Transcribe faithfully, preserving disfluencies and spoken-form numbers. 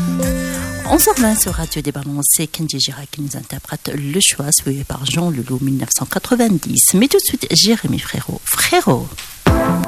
onze heures vingt sur Radio Débat, c'est Kenji Girac qui nous interprète Le Choix, suivi par Jean Leloup, mille neuf cent quatre-vingt-dix. Mais tout de suite, Jérémy Frérot. Frérot.